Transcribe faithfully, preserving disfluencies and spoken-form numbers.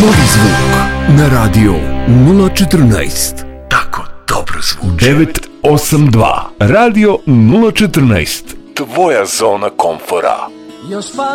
Novi zvuk na radio nula četrnaest. Tako dobro zvuči. devet osam dva Radio nula četrnaest. Tvoja zona komfora.